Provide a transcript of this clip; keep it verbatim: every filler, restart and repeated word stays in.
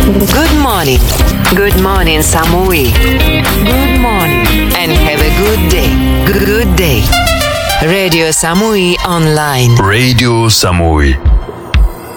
Good morning. Good morning, Samui. Good morning. And have a good day. Good day. Radio Samui Online. Radio Samui.